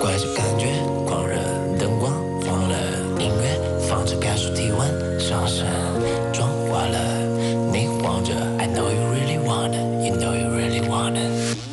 怪这感觉，狂热灯光晃了，音乐放着感受体温上升，妆化了，你晃着 I know you really wanna, you know you really wanna。